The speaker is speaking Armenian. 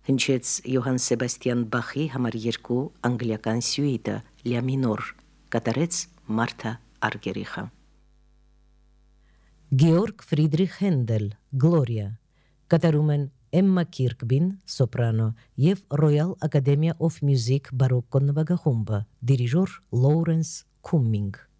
հնչեց Յոհան Սեբաստիան Բախի համար 2 անգլիական սյուիտը Լա մինոր, կատարեց Մարթա Արգերիխը։ Գեորգ Ֆրիդրիխ Հենդել Գլորիա, կատարում են Էմմա Կիրկբին սոպրանո եւ Royal Academy of Music բարոկկո նվագախումբը, դիրիժոր Լոուրենս Քումինգ։